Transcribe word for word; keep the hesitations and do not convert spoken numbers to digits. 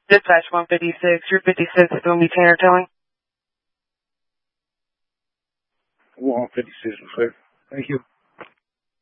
Dispatch one fifty-six, you're fifty-six, it's going to be Tanner Towing. one fifty-six, okay. Thank you.